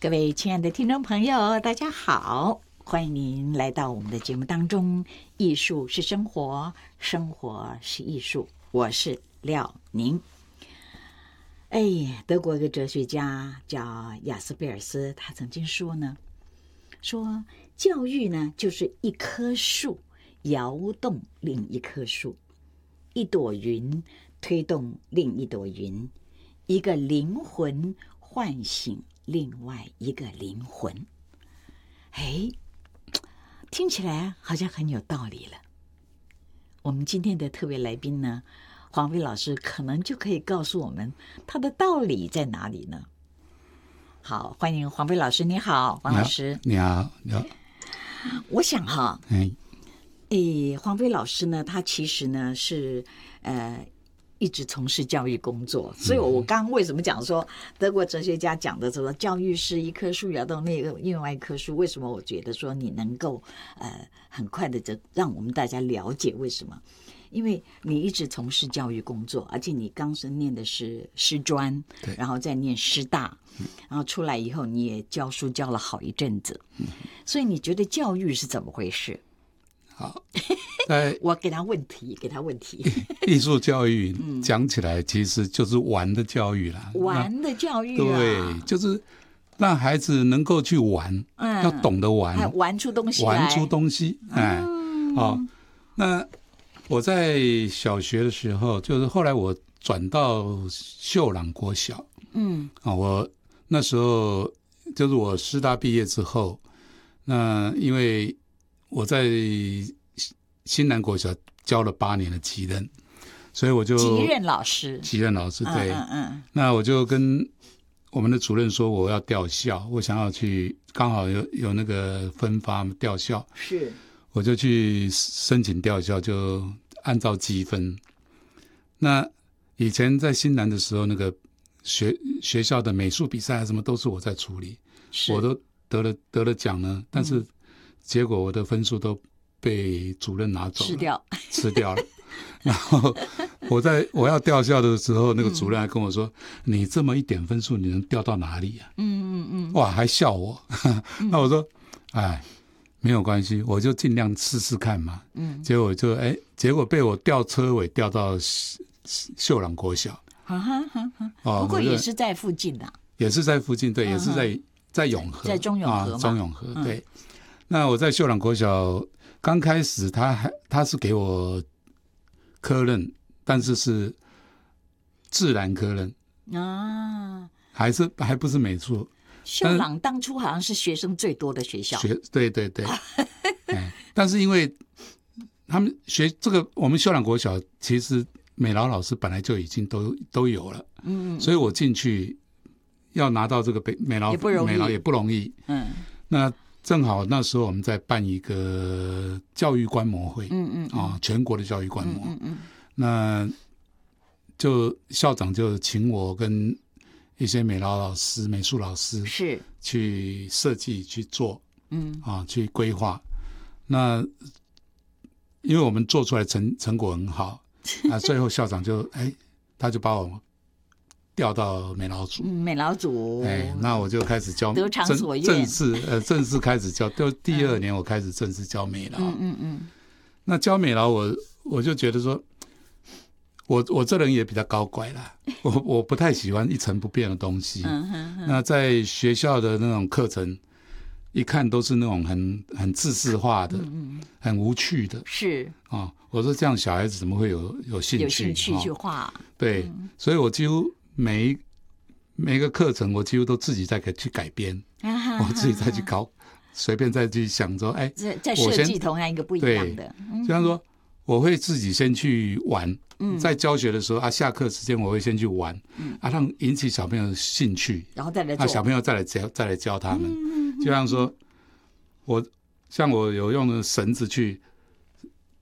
各位亲爱的听众朋友，大家好，欢迎您来到我们的节目当中。艺术是生活，生活是艺术。我是廖宁。德国一个哲学家叫雅斯贝尔斯，他曾经说教育呢就是一棵树摇动另一棵树，一朵云推动另一朵云，一个灵魂唤醒另外一个灵魂。听起来好像很有道理了。我们今天的特别来宾呢，黄飞老师可能就可以告诉我们他的道理在哪里呢？好，欢迎黄飞老师。你好，黄老师。 你好。 我想黄飞老师呢，他其实呢是一直从事教育工作，所以我刚刚为什么讲说德国哲学家讲的说教育是一棵树摇动另外一棵树，为什么我觉得说你能够很快的就让我们大家了解为什么？因为你一直从事教育工作，而且你刚是念的是师专，然后再念师大，然后出来以后你也教书教了好一阵子，所以你觉得教育是怎么回事？ 好， 我给他问题。 艺术教育讲起来其实就是玩的教育啦， 玩的教育对，就是让孩子能够去玩，要懂得玩， 玩出东西。 那我在小学的时候，就是后来我转到秀朗国小，我那时候就是我师大毕业之后，那因为我在新南国小教了8年的级任，所以我就级任老师对，那我就跟我们的主任说我要调校，我想要去，刚好有那个分发调校， 是， 我就去申请调校，就按照积分。那以前在新南的时候，那个学校的美术比赛什么都是我在处理，我都得了奖呢，但是结果我的分数都被主任拿走了，吃掉了。然后我要调校的时候，那个主任还跟我说：“你这么一点分数，你能调到哪里啊？”哇，还笑我。那我说：“没有关系，我就尽量试试看嘛。”结果被我调车尾调到秀朗国小。 不过也是在附近的， 也是在附近，对，也是在永和， 在中永和嘛， 中永和，对。那我在秀朗国小刚开始，他是给我科任，但是自然科任还不是美术。 秀朗当初好像是学生最多的学校， 对。但是因为他们学这个，我们秀朗国小其实美劳老师本来就已经都有了，所以我进去要拿到这个美劳也不容易。那正好那时候我们在办一个教育观摩会，全国的教育观摩，那就校长就请我跟一些美劳老师、美术老师是去设计、去做，去规划。那因为我们做出来成果很好，最后校长他就把我调到美劳组，那我就开始教， 得偿所愿， 正式开始教，就第2年我开始正式教美劳。那教美劳我就觉得说，我这人也比较高拐啦，我不太喜欢一成不变的东西。那在学校的那种课程，一看都是那种很自式化的，很无趣的。 是我说这样小孩子怎么会有兴趣？ 有兴趣去画。 对，所以我几乎每一个课程，我几乎都自己再去改编，我自己再去搞，随便再去想说， 再设计同样一个不一样的。 就像说，我会自己先去玩，在教学的时候下课时间我会先去玩，让引起小朋友的兴趣， 然后再来做， 小朋友再来教他们。就像说，我有用绳子去